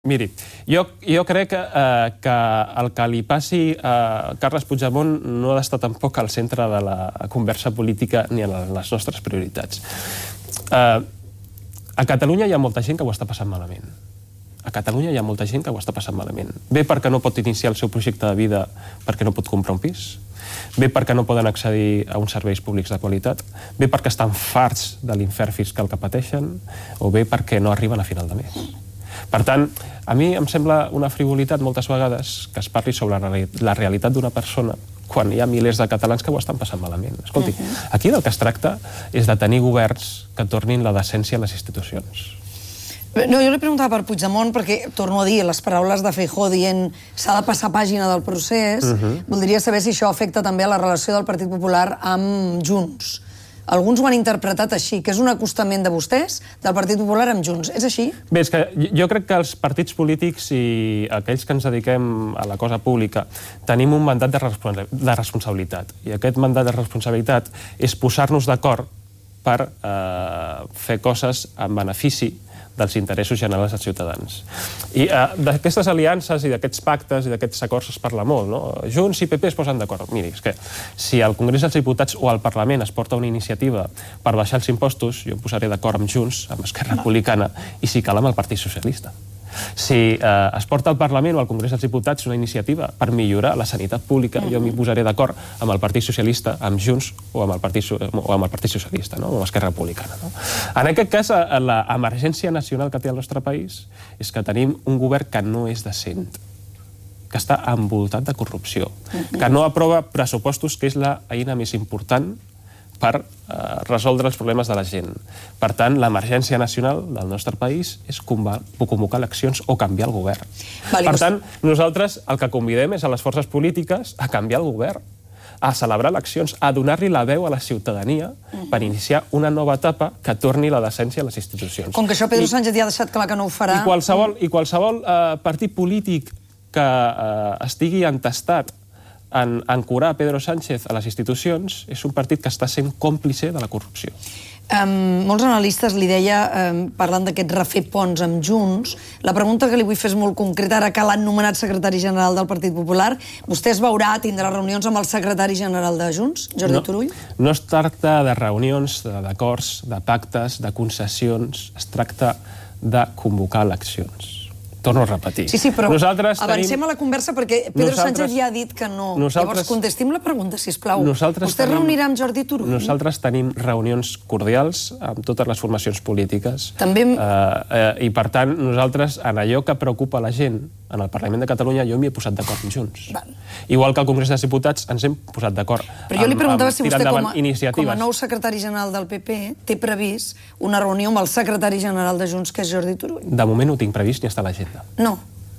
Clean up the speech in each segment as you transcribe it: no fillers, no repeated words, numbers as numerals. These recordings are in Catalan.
Miri, jo crec que el que li passi a Carles Puigdemont no ha d'estar tampoc al centre de la conversa política ni en les nostres prioritats. A Catalunya hi ha molta gent que ho està passant malament. A Catalunya hi ha molta gent que ho està passant malament. Bé perquè no pot iniciar el seu projecte de vida perquè no pot comprar un pis, bé perquè no poden accedir a uns serveis públics de qualitat, bé perquè estan farts de l'infern fiscal que pateixen, o bé perquè no arriben a final de mes. Per tant, a mi em sembla una frivolitat moltes vegades que es parli sobre la realitat d'una persona quan hi ha milers de catalans que ho estan passant malament. Escolti, aquí del que es tracta és de tenir governs que tornin la decència a les institucions. No, jo li preguntava per Puigdemont perquè, torno a dir, les paraules de Feijóo dient s'ha de passar pàgina del procés, voldria saber si això afecta també a la relació del Partit Popular amb Junts. Alguns ho han interpretat així, que és un acostament de vostès, del Partit Popular amb Junts. És així? Bé, és que jo crec que els partits polítics i aquells que ens dediquem a la cosa pública tenim un mandat de responsabilitat. I aquest mandat de responsabilitat és posar-nos d'acord per fer coses en benefici dels interessos generals dels ciutadans. I d'aquestes aliances i d'aquests pactes i d'aquests acords es parla molt, no? Junts i PP es posen d'acord. Miri, és que si al Congrés dels Diputats o al Parlament es porta una iniciativa per baixar els impostos, jo em posaré d'acord amb Junts, amb Esquerra Republicana i, si cal, amb el Partit Socialista. Si es porta al Parlament o al Congrés dels Diputats una iniciativa per millorar la sanitat pública, jo m'hi posaré d'acord amb el Partit Socialista, amb Junts o amb el Partit Socialista, o amb Esquerra Republicana. En aquest cas, l'emergència nacional que té el nostre país és que tenim un govern que no és decent, que està envoltat de corrupció, que no aprova pressupostos, que és l'eina més important per resoldre els problemes de la gent. Per tant, l'emergència nacional del nostre país és convocar eleccions o canviar el govern. Per tant, nosaltres el que convidem és a les forces polítiques a canviar el govern, a celebrar eleccions, a donar-li la veu a la ciutadania per iniciar una nova etapa que torni la decència a les institucions. Com que això Pedro Sánchez ja ha deixat clar que no ho farà... I qualsevol partit polític que estigui entestat en ancorar Pedro Sánchez a les institucions és un partit que està sent còmplice de la corrupció. Molts analistes li deia, parlant d'aquest refer ponts amb Junts, la pregunta que li vull fer és molt concreta, ara que l'han nomenat secretari general del Partit Popular, vostè es veurà, tindrà reunions amb el secretari general de Junts, Jordi Turull? No es tracta de reunions, d'acords, de pactes, de concessions, es tracta de convocar eleccions. Torno a repetir. Sí, però avancem a la conversa perquè Pedro Sánchez ja ha dit que no. Llavors, contestim la pregunta, sisplau. Vostè es reunirà amb Jordi Turull? Nosaltres tenim reunions cordials amb totes les formacions polítiques. També... I, per tant, nosaltres, en allò que preocupa la gent, en el Parlament de Catalunya, jo m'hi he posat d'acord amb Junts. Igual que al Congrés dels Diputats ens hem posat d'acord. Però jo li preguntava si vostè, com a nou secretari general del PP, té previst una reunió amb el secretari general de Junts, que és Jordi Turull. De moment no ho tinc previst ni està a l'agenda. No.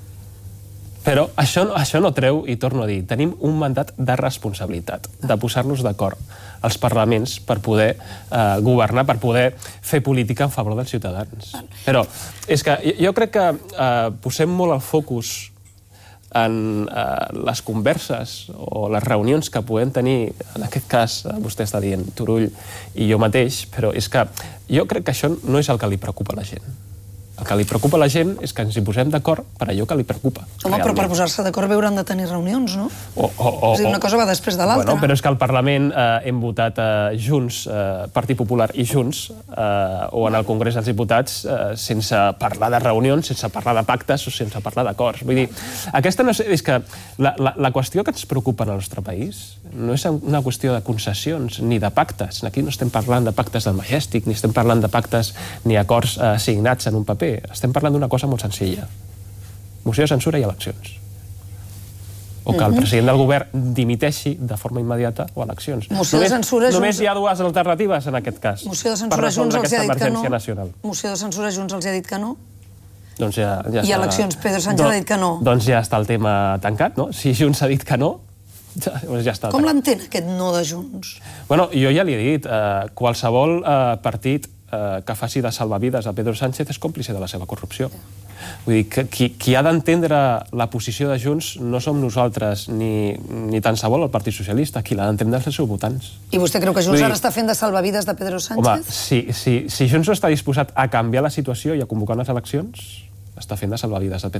Però això no treu, i torno a dir, tenim un mandat de responsabilitat, de posar-nos d'acord als parlaments per poder governar, per poder fer política en favor dels ciutadans. Però és que jo crec que posem molt el focus en les converses o les reunions que podem tenir, en aquest cas vostè està dient Turull i jo mateix, però és que jo crec que això no és el que li preocupa a la gent. El que li preocupa a la gent és que ens hi posem d'acord per allò que li preocupa. Home, però per posar-se d'acord hauran de tenir reunions, no? És a dir, una cosa va després de l'altra. Però és que al Parlament hem votat Junts, Partit Popular i Junts, o en el Congrés dels Diputats, sense parlar de reunions, sense parlar de pactes o sense parlar d'acords. Vull dir, aquesta no és que la qüestió que ens preocupa en el nostre país no és una qüestió de concessions ni de pactes. Aquí no estem parlant de pactes del Majestic, ni estem parlant de pactes ni acords signats en un paper. Estem parlant d'una cosa molt senzilla. Moció de censura i eleccions. O que el president del govern dimiteixi de forma immediata o eleccions. Només hi ha dues alternatives en aquest cas. Moció de censura Junts els ha dit que no. Moció de censura Junts els ha dit que no. I eleccions Pedro Sánchez ha dit que no. Doncs ja està el tema tancat, no? Si Junts ha dit que no, ja està. Com l'entén aquest no de Junts? Bueno, jo ja li he dit, qualsevol partit que faci de salvavides a Pedro Sánchez és còmplice de la seva corrupció. Vull dir, qui ha d'entendre la posició de Junts no som nosaltres ni tan sabol el Partit Socialista, qui l'ha d'entendre els seus votants. I vostè creu que Junts ara està fent de salvavides de Pedro Sánchez? Home, si Junts no està disposat a canviar la situació i a convocar unes eleccions, està fent de salvavides.